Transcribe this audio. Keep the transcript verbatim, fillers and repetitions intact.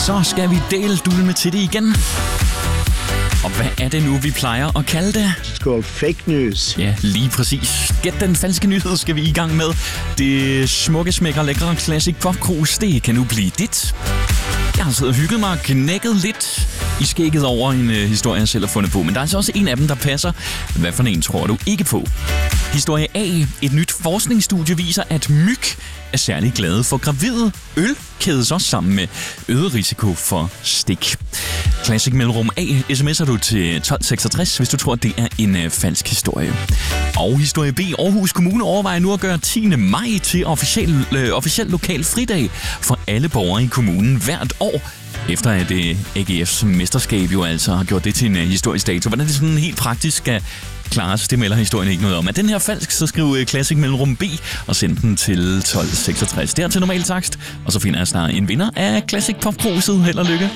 så skal vi dele dulme til det igen. Og hvad er det nu, vi plejer at kalde det? It's called fake news. Ja, lige præcis. Gæt den falske nyhed skal vi i gang med. Det smukke, smækker, lækre classic popkrus, det kan nu blive dit. Jeg har siddet og hygget mig og knækket lidt i skægget over en øh, historie, jeg selv har fundet på. Men der er altså også en af dem, der passer. Hvad for en tror du ikke på? Historie A. Et nyt forskningsstudie viser, at myg er særlig glade for gravide. Øl kædes også sammen med øget risiko for stik. Classic mellemrum A. sms'er du til tolv seksogtres, hvis du tror, det er en øh, falsk historie. Og historie B. Aarhus Kommune overvejer nu at gøre tiende maj til officiel, øh, officiel lokal fridag for alle borgere i kommunen hvert år. Efter at øh, A G F's mesterskab jo altså har gjort det til en øh, historisk dato. Hvordan det sådan helt praktisk skal klares, det melder historien ikke noget om. Er den her falsk, så skriv øh, Classic mellemrum B og send den til tolv seksogtres. Det er til normal takst, og så finder jeg snart en vinder af Classic Popkruset. Held og lykke.